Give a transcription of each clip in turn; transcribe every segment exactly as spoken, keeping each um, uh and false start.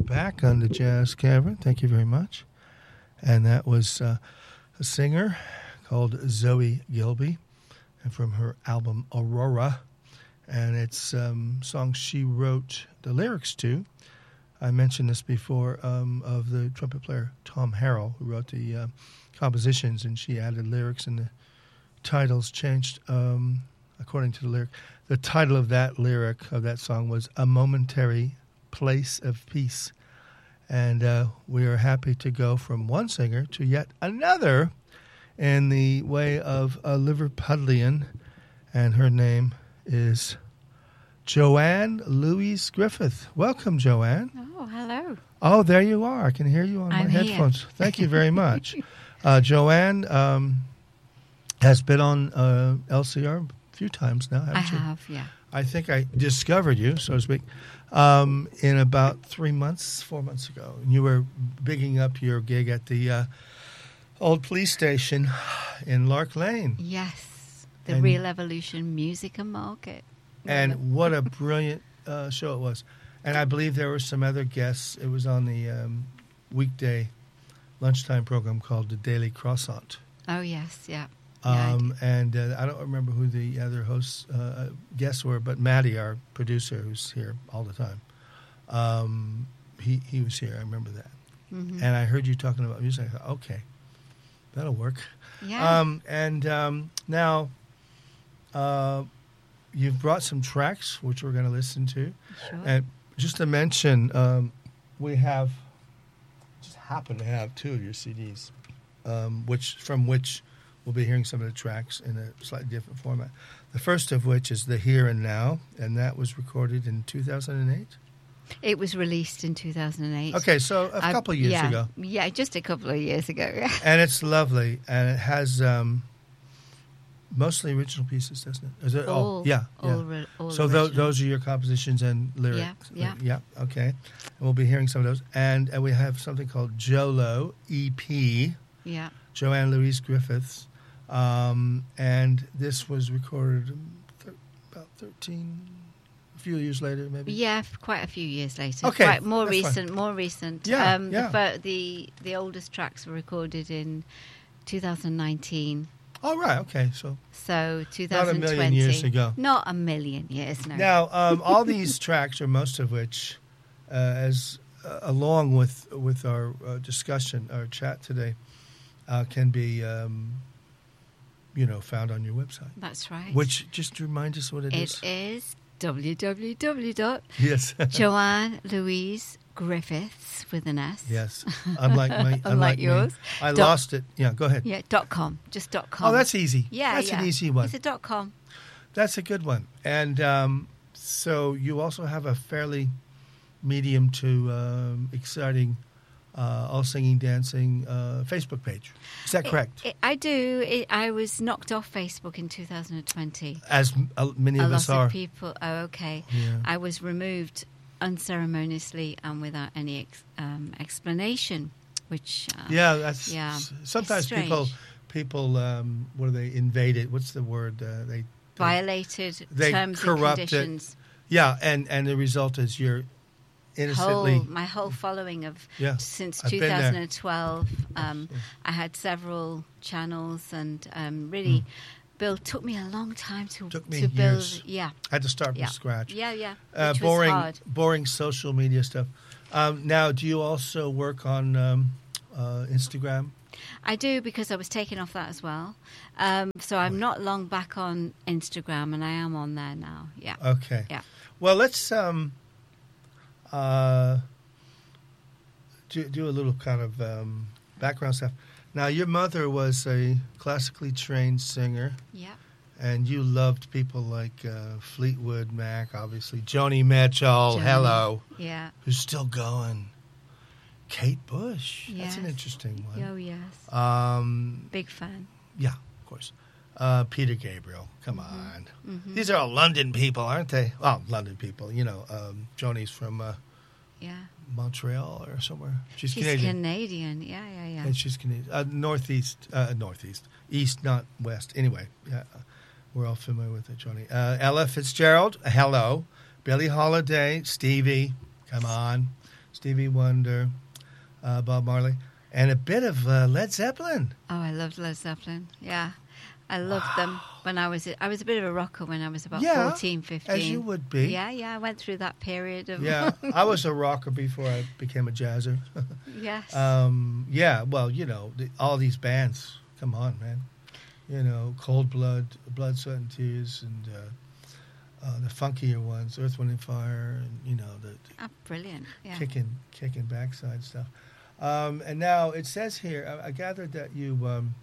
back on the Jazz Cavern. Thank you very much. And that was uh, a singer called Zoe Gilby, and from her album Aurora. And it's um, songs she wrote the lyrics to. I mentioned this before um, of the trumpet player Tom Harrell, who wrote the uh, compositions, and she added lyrics, and the titles changed um, according to the lyric. The title of that lyric of that song was A Momentary Place of Peace. And uh, we are happy to go from one singer to yet another in the way of a Liverpudlian, and her name is Joanne Louise Griffith. Welcome, Joanne. Oh, hello. Oh, there you are. I can hear you on I'm my here. headphones. Thank you very much. uh, Joanne um, has been on uh, L C R a few times now, haven't I you? have, yeah. I think I discovered you, so to speak, um, in about three months, four months ago. You were bigging up your gig at the uh, old police station in Lark Lane. Yes, the And- Real Evolution Music and Market. And what a brilliant uh, show it was. And I believe there were some other guests. It was on the um, weekday lunchtime program called The Daily Croissant. Oh, yes, yeah. Yeah, I Um, do. and uh, I don't remember who the other hosts, uh, guests were, but Maddie, our producer, who's here all the time, um, he, he was here. I remember that. Mhm. And I heard you talking about music. I thought, okay, that'll work. Yeah. Um, and um, now uh, you've brought some tracks, which we're going to listen to. Sure. And just to mention, um, we have, just happen to have two of your C Ds, um, which from which we'll be hearing some of the tracks in a slightly different format. The first of which is The Here and Now, and that was recorded in two thousand eight. It was released in two thousand eight. Okay, so a I- couple of years yeah, ago. Yeah, just a couple of years ago. And it's lovely, and it has um, mostly original pieces, doesn't it? Is it all, oh, yeah, yeah. all, re- all So tho- original. those are your compositions and lyrics. Yeah, yeah, okay. And we'll be hearing some of those, and, and we have something called Jolo E P, Yeah. Joanne Louise Griffiths, um, and this was recorded thir- about thirteen, a few years later, maybe. Yeah, f- quite a few years later. Okay, Quite more that's fine. recent, more recent. Yeah, um, yeah. The, fir- the the oldest tracks were recorded in two thousand nineteen. Oh, right, okay. So So two not a thousand twenty. million years ago. Not a million years, no. Now, um, all these tracks, or most of which, uh, as uh, along with with our uh, discussion, our chat today, uh, can be, um, you know, found on your website. That's right. Which, just remind us what it is. It is w w w dot Yes. joanne louise griffiths with an S. Yes. Unlike me. Unlike unlike me. yours. I Dot- lost it. Yeah, go ahead. Yeah, dot com. Just dot com. Oh, that's easy. Yeah, That's yeah. an easy one. It's a dot com. That's a good one. And um, so you also have a fairly medium to um, exciting uh, all singing, dancing uh, Facebook page. Is that correct? It, it, I do. It, I was knocked off Facebook in two thousand twenty. As m- uh, many A of lot us are. of people. Oh, okay. Yeah. I was removed unceremoniously and without any ex, um, explanation, which uh, Yeah, that's yeah, s- sometimes it's people strange. people um, what do they invaded? What's the word? Uh, they, they violated they terms and corrupted- conditions. yeah, and and the result is you're innocently. Whole, my whole following of Yeah, since I've been there. twenty twelve, um, I had several channels and um, really build. Took me a long time to Hmm. Took me to build. years. Yeah, I had to start yeah, from scratch. yeah, yeah. Uh, Which boring, was hard. boring social media stuff. Um, now, do you also work on um, uh, Instagram? I do, because I was taken off that as well. Um, so I'm not long back on Instagram, and I am on there now. Yeah. Okay. Yeah. Well, let's um, uh, do, do a little kind of um, background stuff. Now, your mother was a classically trained singer, Yeah. and you loved people like uh, Fleetwood Mac, obviously, Joni Mitchell, Joni. hello, Yeah. who's still going. Kate Bush, that's an Yes. interesting one. Oh, yes. Um, Big fan. yeah, of course. Uh, Peter Gabriel, come Mm-hmm. on. Mhm. These are all London people, aren't they? Well, London people, you know. Um, Joni's from uh, Yeah. Montreal or somewhere. She's, She's Canadian. Canadian. Yeah, yeah, yeah. And she's Canadian. Uh, northeast, uh, northeast, east, not west. Anyway, yeah, we're all familiar with it, Joni. Uh, Ella Fitzgerald, hello. Billie Holiday, Stevie, come on. Stevie Wonder, uh, Bob Marley, and a bit of uh, Led Zeppelin. Oh, I loved Led Zeppelin. Yeah. I loved wow. them when I was I was a bit of a rocker when I was about yeah, fourteen, fifteen. As you would be. Yeah, yeah. I went through that period of... yeah, I was a rocker before I became a jazzer. Yes. Um, yeah, well, you know, the, all these bands. Come on, man. You know, Cold Blood, Blood, Sweat, and Tears, and uh, uh, the funkier ones, Earth, Wind, and Fire, and, you know, the, the oh, brilliant. Yeah. kicking, kicking backside stuff. Um, and now it says here, I, I gathered that you... Um,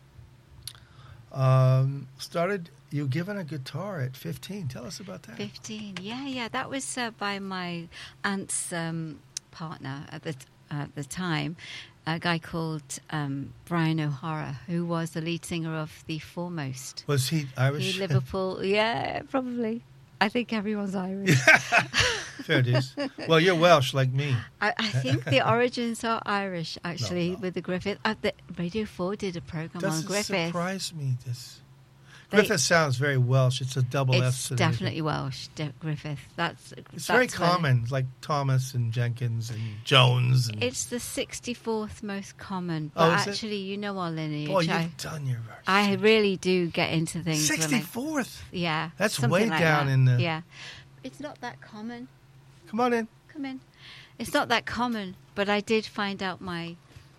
Um, started you given a guitar at fifteen. Tell us about that. fifteen, yeah, yeah. That was uh, by my aunt's um, partner at the t- uh, at the time, a guy called um, Brian O'Hara, who was the lead singer of The Foremost. Was he Irish? He Liverpool, yeah, probably. I think everyone's Irish. Fair dues. Well, you're Welsh like me. I, I think the origins are Irish, actually, no, no. with the Griffith. Uh, the Radio four did a program Doesn't on Griffith. surprise me. This They, Griffith sounds very Welsh. It's a double F. It's definitely Welsh, De- Griffith. That's It's that's very where- common, like Thomas and Jenkins and Jones. And, It's the sixty-fourth most common. Oh, But is it? actually, you know our lineage. boy, you've I, done your verse. I really do get into things. when I- sixty-fourth. Yeah. That's something way like down that. in the- Yeah. It's not that common. Come on in. Come in. It's not that common, but I did find out my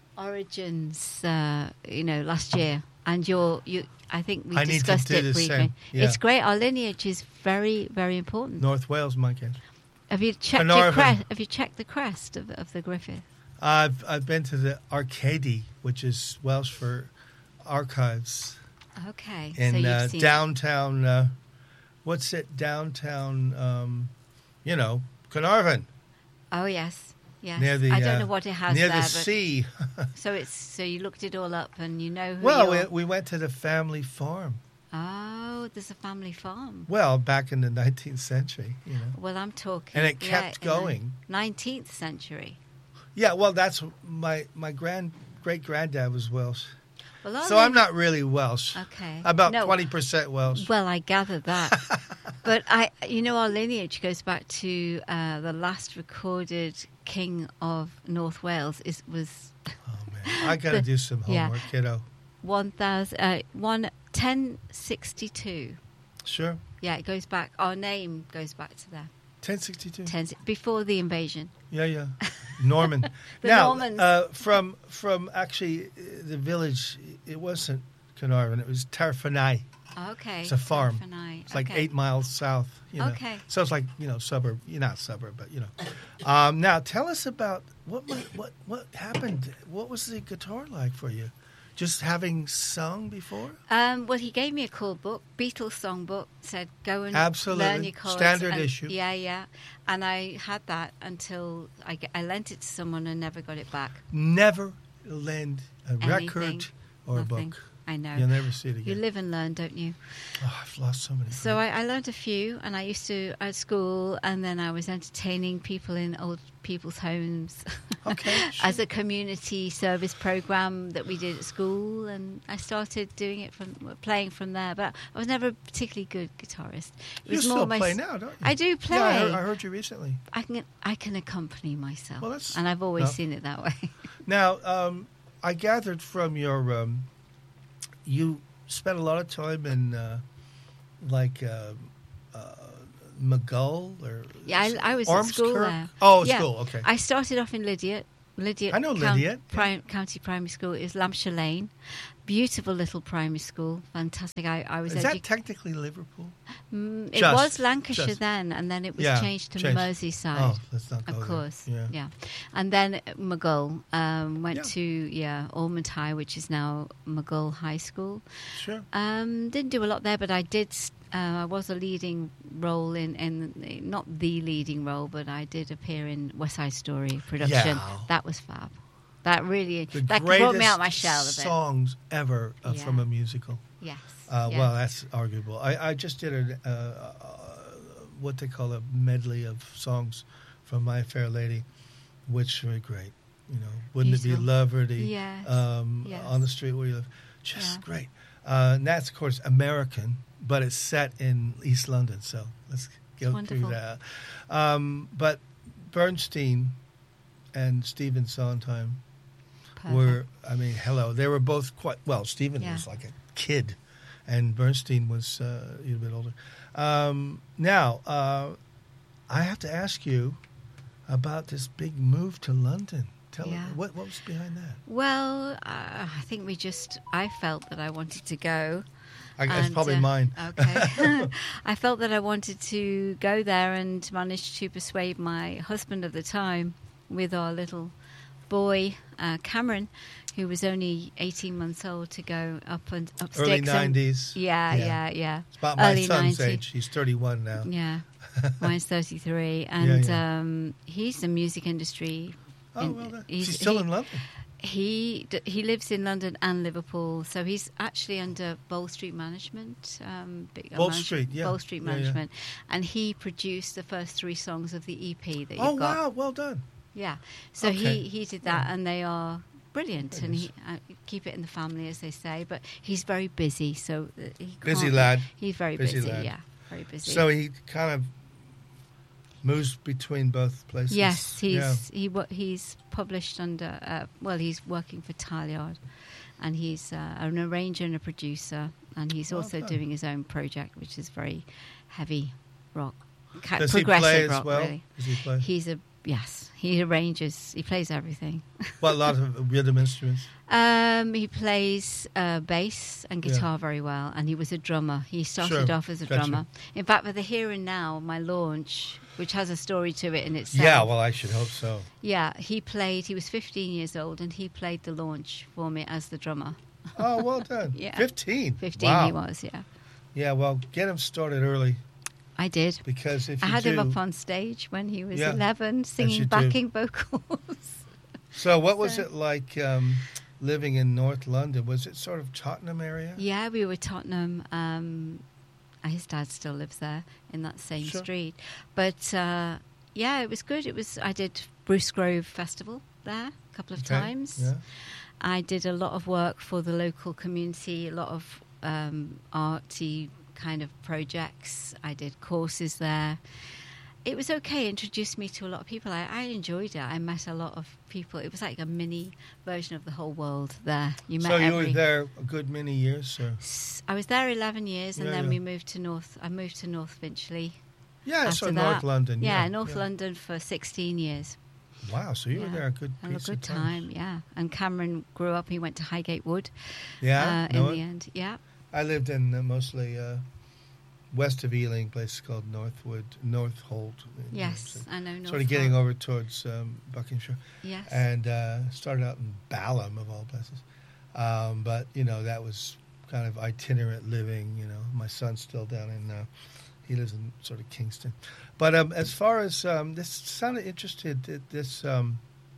origins, uh, you know, last year. And you're, you, I think we I need to discussed do it the briefly. same. Yeah. It's great. Our lineage is very, very important. North Wales, my kid. Have you checked your Carnarvon. crest? Have you checked the crest of, of the Griffith? I've I've been to the Arcady, which is Welsh for archives. Okay. so in you've uh, seen downtown, uh, what's it, downtown, um, you know, Carnarvon, Oh yes, yes. near the I don't uh, know what it has near there, the but sea. so it's so you looked it all up and you know who. Well, we, you're- we went to the family farm. Oh, there's a family farm. Well, back in the nineteenth century, you know. Well, I'm talking. And it yeah, kept in the going. nineteenth century. Yeah, well, that's my my grand great granddad was Welsh, Well, our so I'm lin- not really Welsh. Okay. About No, twenty percent Welsh. Well, I gathered that, but I, you know, our lineage goes back to uh, the last recorded king of North Wales. Is was Oh man, I got to the- do some yeah. homework, kiddo. one thousand uh, one ten sixty two. Sure, Yeah, it goes back. Our name goes back to there. ten sixty-two. Ten, before the invasion. Yeah, yeah. Norman. The now, Normans. Uh, from from actually uh, the village, it wasn't Carnarvon. It was Tarfanai. Okay. It's a farm. Tarfanai. It's like Okay. eight miles south. You know. Okay. So it's like, you know, suburb. You're not suburb, but you know. Um, now, tell us about what what what what happened. What was the guitar like for you? Just having sung before? Um, well, he gave me a cool book, Beatles songbook. Said go and Absolutely. learn your chords. Standard and- issue. Yeah, yeah. And I had that until I, g- I lent it to someone and never got it back. Never lend a Anything, record or Nothing. a book. I know. You'll never see it You again. live and learn, don't you? Oh, I've lost so many. So I, I learned a few, and I used to at school, and then I was entertaining people in old people's homes Okay, as a community service program that we did at school, and I started doing it from playing from there. But I was never a particularly good guitarist. It You was still more my play s- now, don't you? I do play. Yeah, I heard, I heard you recently. I can I can accompany myself, Well, that's- and I've always no. seen it that way. Now, um, I gathered from your, um, you spent a lot of time in, uh, like, uh, uh, McGull or Yeah, I, I was Ormskirk? at school there. Oh, yeah. school. Okay. I started off in Lydiate. Lydiate I know Coun- Lydiate, yeah. Prim- County Primary School is Lampshire Lane. Beautiful little primary school. Fantastic. I, I was Is edu- that technically Liverpool? Mm, it Just- was Lancashire just- then, and then it was Yeah, changed to changed. Merseyside. Oh, let's not go Of there. course, Yeah. yeah. And then McGull um, went Yeah. to yeah Ormond High, which is now McGull High School. Sure. Um, didn't do a lot there, but I did. s- Uh, I was a leading role in, in, not the leading role, but I did appear in West Side Story production. Yeah. That was fab. That really The that greatest brought me out my shell a bit. songs ever uh, Yeah. from a musical. Yes. Uh, yeah. Well, that's arguable. I, I just did a, uh, uh, what they call a medley of songs from My Fair Lady, which were great. You know, wouldn't it be Beautiful. lovely? Yes, Um, yes. On the street where you live, just Yeah. great. Uh, and that's of course American, but it's set in East London. So let's go Wonderful. through that. Um, but Bernstein and Stephen Sondheim Perfect. were, I mean, hello. They were both quite, well, Stephen Yeah. was like a kid, and Bernstein was uh, a little bit older. Um, now, uh, I have to ask you about this big move to London. Tell Yeah. me, what, what was behind that? Well, uh, I think we just, I felt that I wanted to go. I, it's And, probably uh, mine. Okay. I felt that I wanted to go there and managed to persuade my husband at the time with our little boy, uh, Cameron, who was only eighteen months old, to go up and up Early sticks and- nineties. Yeah, Yeah. yeah, yeah. It's about my Early son's nineties. age. He's thirty-one now. Yeah. Mine's thirty-three. And yeah. Um, he's the music industry. Oh, in- well, that, he's- she's still he- in London. He d- he lives in London and Liverpool, so he's actually under Bowl Street Management. Um, big, uh, Bowl manage- Street, yeah. Bowl Street Yeah, yeah. Management, and he produced the first three songs of the E P that you've Oh, got. wow. Well done. Yeah, so Okay. he he did that, Yeah. and they are brilliant, and he uh, keep it in the family, as they say. But he's very busy, so uh, he Busy can't- lad. He's very Busy busy. lad. Yeah, very busy. So he kind of moves between both places. Yes, he's Yeah. he wo- he's published under uh, well, he's working for Talliard, and he's uh, an arranger and a producer, and he's Well also done. doing his own project, which is very heavy rock, ca- Does he progressive play as rock. well? Really, Does he play? he's a yes, he arranges, he plays everything. Well, a lot of rhythm instruments. Um, he plays uh, bass and Yeah. guitar very well, and he was a drummer. He started Sure. off as a Gotcha. drummer. In fact, with the Here and Now, my launch, which has a story to it in itself. Yeah, well, I should hope so. Yeah, he played, he was fifteen years old, and he played the launch for me as the drummer. Oh, well done. Yeah. fifteen. fifteen Wow. he was, yeah. Yeah, well, get him started early I did. because if I you had do, him up on stage when he was Yeah, eleven, you singing do. backing vocals. So, what was So- it like um, living in North London? Was it sort of Tottenham area? Yeah, we were Tottenham. Um, his dad still lives there in that same Sure. street. But uh, yeah, it was good. It was. I did Bruce Grove Festival there a couple of Okay, times. Yeah. I did a lot of work for the local community, a lot of um, arty kind of projects. I did courses there. It was okay. It introduced me to a lot of people. I, I enjoyed it. I met a lot of people. It was like a mini version of the whole world there. You met So you every... were there a good many years, or? S- I was there eleven years, and Yeah, then yeah. we moved to North. I moved to North Finchley. Yeah, after so that. North London. Yeah, Yeah, North yeah. London for sixteen years. Wow, so you were Yeah. there a good Had a piece good of time, yeah. And Cameron grew up. He went to Highgate Wood. Yeah, uh, know in it? the end, yeah. I lived in uh, mostly uh, west of Ealing, a place called Northwood, Northolt. in Yes, North- I know. North Sort of getting Hall. over towards um, Buckinghamshire. Yes. And uh, started out in Balham, of all places. Um, but, you know, that was kind of itinerant living, you know. My son's still down in, uh, he lives in sort of Kingston. But um, as far as, um, this sounded interested, th- this um,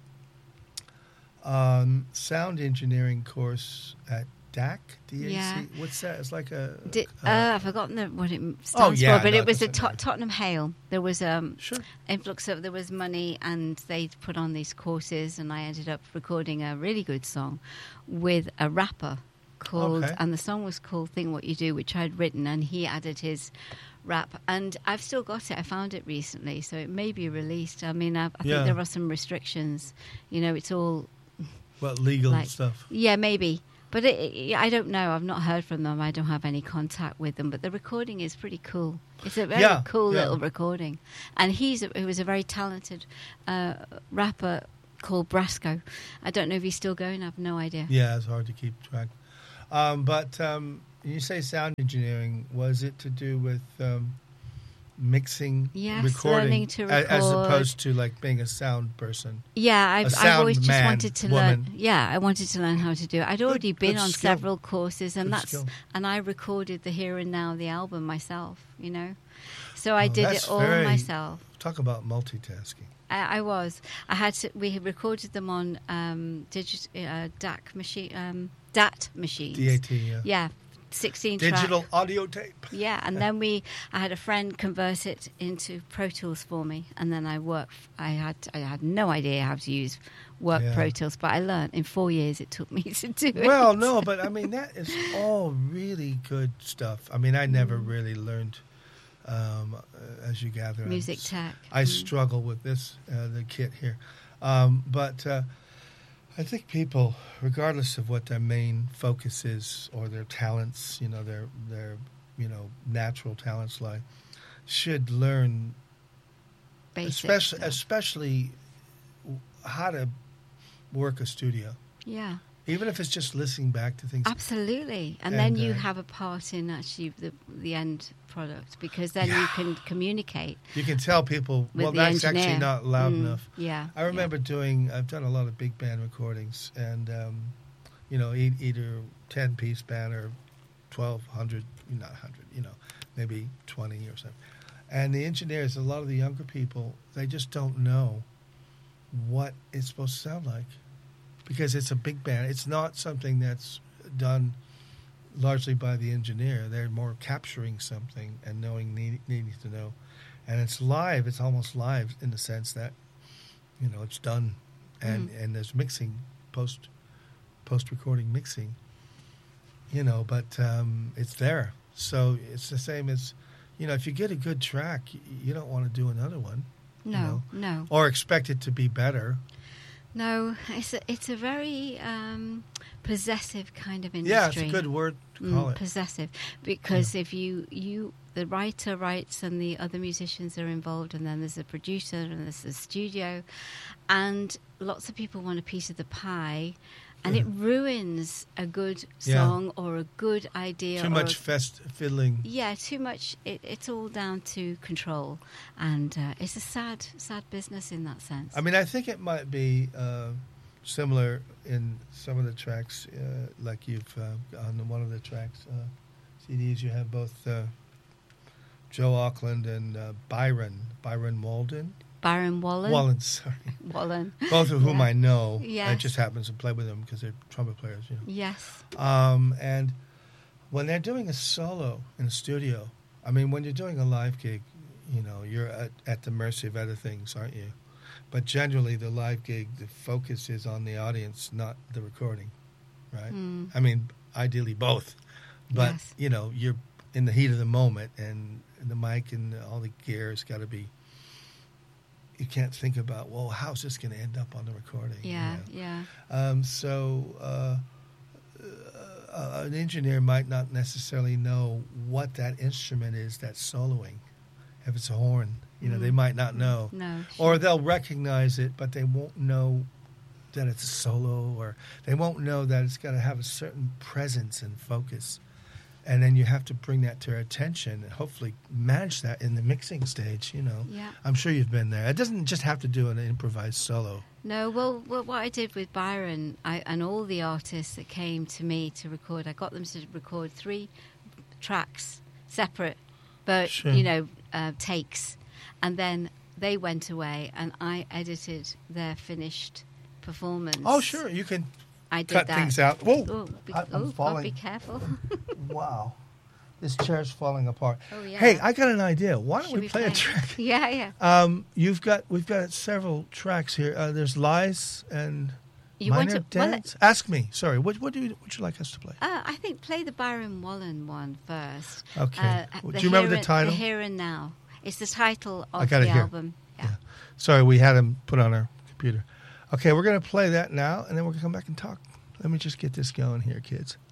um, sound engineering course at D A C, D A C. Yeah. What's that? It's like a... Di- uh, uh, I've forgotten the, what it stands Oh, yeah, for, but no, it it was a doesn't to- matter. Tottenham Hale. There was um Sure. influx of there was money, and they put on these courses, and I ended up recording a really good song with a rapper called, Okay. and the song was called "Think What You Do," which I'd written, and he added his rap, and I've still got it. I found it recently, so it may be released. I mean, I, I Yeah. think there are some restrictions. You know, it's all Well, legal like- stuff. yeah, maybe. But it, it, I don't know. I've not heard from them. I don't have any contact with them. But the recording is pretty cool. It's a very Yeah, cool yeah. little recording. And he's a, he was a very talented uh, rapper called Brasco. I don't know if he's still going. I have no idea. Yeah, it's hard to keep track. Um, but um, you say sound engineering. Was it to do with um, mixing, Yes, recording, learning to a- as record. opposed to like being a sound person? Yeah, I've, I've sound always just man, wanted to woman. learn. Yeah, I wanted to learn how to do it. I'd already Good- been good on skill. several courses, and Good that's skill. and I recorded the Here and Now, the album myself. You know, so I Oh, did that's it all very- myself. Talk about multitasking. I, I was. I had to. We had recorded them on um, digit uh, D A C machine, um, D A T machines. D A T, yeah. Yeah, sixteen Digital track. audio tape. Yeah, and then we. I had a friend convert it into Pro Tools for me, and then I worked. I had. I had no idea how to use work Yeah. Pro Tools, but I learned in four years. It took me to do it. Well, no, but I mean, that is all really good stuff. I mean, I never Mm. really learned, um, uh, as you gather. I'm Music s- tech. I Mm. struggle with this, uh, the kit here. Um, but uh, I think people, regardless of what their main focus is or their talents, you know, their their you know natural talents lie, should learn, Basic especially stuff. especially how to work a studio. Yeah. Even if it's just listening back to things. Absolutely. And, And, then you uh, have a part in actually the the end product, because then Yeah. you can communicate. You can tell people, With well, the that's engineer. actually not loud Mm, enough. Yeah. I remember doing, I've done a lot of big band recordings, and, um, you know, e- either ten-piece band or twelve hundred, not one hundred, you know, maybe twenty or something. And the engineers, a lot of the younger people, they just don't know what it's supposed to sound like, because it's a big band. It's not something that's done largely by the engineer. They're more capturing something and knowing, need, needing to know. And it's live. It's almost live in the sense that, you know, it's done, and, Mm. and there's mixing, post post recording mixing, you know, but um, it's there. So it's the same as, you know, if you get a good track, you, you don't want to do another one. No, you know, no. or expect it to be better. No, it's a, it's a very um, possessive kind of industry. Yeah, it's a good word to call Mm, it. possessive, because if you you the writer writes and the other musicians are involved, and then there's a producer and there's a studio, and lots of people want a piece of the pie, and it ruins a good Yeah. song or a good idea. Too or much a, fest fiddling. yeah, too much. It, it's all down to control, and uh, it's a sad, sad business in that sense. I mean, I think it might be uh, similar in some of the tracks, uh, like you've uh, on one of the tracks, uh, C Ds, you have both uh, Joe Auckland and uh, Byron, Byron Walden. Byron Wallen. Wallen, sorry. Wallen. Both of whom Yeah. I know. I Yes. just happens to play with them because they're trumpet players, you know. Yes. Um, and when they're doing a solo in a studio, I mean, when you're doing a live gig, you know, you're at, at the mercy of other things, aren't you? But generally, the live gig, the focus is on the audience, not the recording, right? Mm. I mean, ideally both. But, Yes. you know, you're in the heat of the moment, and the mic and all the gear has got to be, you can't think about, well, how's this going to end up on the recording? you Yeah, know? yeah. Um, so uh, uh, an engineer might not necessarily know what that instrument is that's soloing. If it's a horn, you know, they Mm. might not know. No. Or they'll recognize it, but they won't know that it's a solo, or they won't know that it's got to have a certain presence and focus. And then you have to bring that to their attention and hopefully manage that in the mixing stage, you know. Yeah. I'm sure you've been there. It doesn't just have to do an improvised solo. No, well, well, what I did with Byron I, and all the artists that came to me to record, I got them to record three tracks, separate, but, Sure. you know, uh, takes. And then they went away and I edited their finished performance. Oh, sure. You can I did cut that. things out. Whoa. Oh, be, I- I'm oh, God, falling. be careful. Wow. This chair's falling apart. Oh, yeah. Hey, I got an idea. Why don't Should we, play, a track? Yeah, yeah. Um, you've got we've got several tracks here. Uh, there's Lies and You Minor want to well, Dance. Ask me. Sorry. What what do you would you like us to play? Uh, I think play the Byron Wallen one first. Okay. Uh, Do the you remember Here the and- title? The Here and Now. It's the title I of got the it here. album. Yeah. Yeah. Sorry, we had them put on our computer. Okay, we're going to play that now, and then we're going to come back and talk. Let me just get this going here, kids.